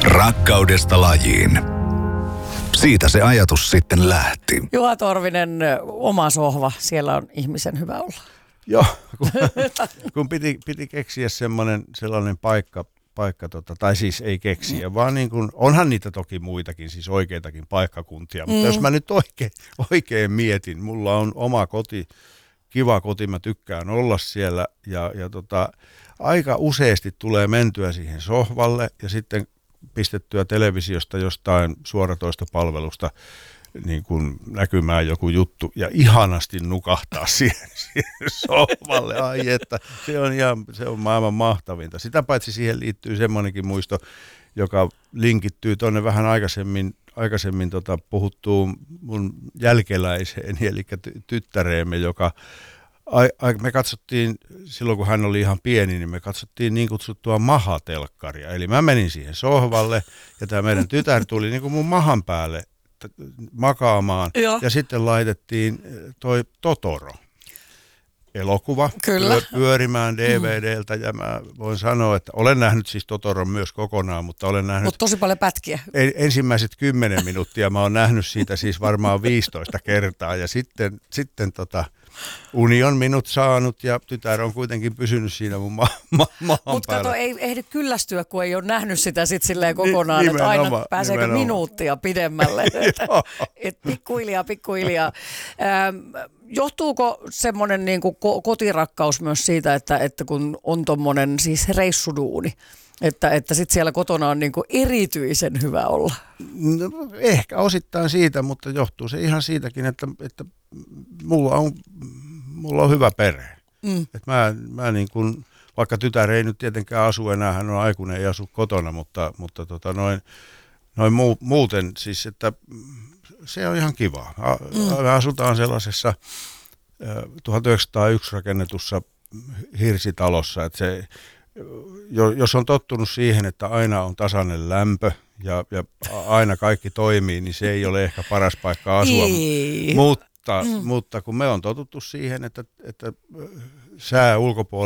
Rakkaudesta lajiin. Siitä se ajatus sitten lähti. Juha Torvinen, oma sohva, siellä on ihmisen hyvä olla. Joo, kun piti keksiä sellainen paikka, tai siis ei keksiä, vaan niin kuin, onhan niitä toki muitakin, siis oikeitakin paikkakuntia, mutta jos mä nyt oikein mietin, mulla on oma koti, kiva koti, mä tykkään olla siellä ja aika useasti tulee mentyä siihen sohvalle ja sitten pistettyä televisiosta jostain suoratoistopalvelusta niin kuin näkymään joku juttu ja ihanasti nukahtaa siihen sohvalle. Ai että, se on maailman mahtavinta. Sitä paitsi siihen liittyy semmoinenkin muisto, joka linkittyy tuonne vähän aikaisemmin puhuttuun mun jälkeläiseeni, eli tyttäreemme, joka me katsottiin, silloin kun hän oli ihan pieni, niin me katsottiin niin kutsuttua mahatelkkaria. Eli mä menin siihen sohvalle ja tämä meidän tytär tuli niin kuin mun mahan päälle makaamaan. Ja sitten laitettiin toi Totoro elokuva pyörimään DVDltä ja mä voin sanoa, että olen nähnyt siis Totoron myös kokonaan, mutta olen nähnyt... Mutta tosi paljon pätkiä. Ensimmäiset 10 minuuttia mä oon nähnyt siitä siis varmaan 15 kertaa ja sitten uni on minut saanut ja tytär on kuitenkin pysynyt siinä mun maan päällä. Mutta kato, ei ehdi kyllästyä, kun ei ole nähnyt sitä sit silleen kokonaan, että aina pääseekö minuuttia pidemmälle. Et pikkuhiljaa. Johtuuko semmoinen niinku kotirakkaus myös siitä, että kun on tommonen siis reissuduuni, että sitten siellä kotona on niinku erityisen hyvä olla? No, ehkä osittain siitä, mutta johtuu se ihan siitäkin, että mulla on hyvä perhe. Että mä niin kuin, vaikka tytär ei nyt tietenkään asu enää, hän on aikuinen, ei asu kotona, mutta muuten siis, että se on ihan kiva. Me asutaan sellaisessa 1901 rakennetussa hirsitalossa, että se, jos on tottunut siihen, että aina on tasainen lämpö ja aina kaikki toimii, niin se ei ole ehkä paras paikka asua. Mutta kun me on totuttu siihen, että sää ulkopuolella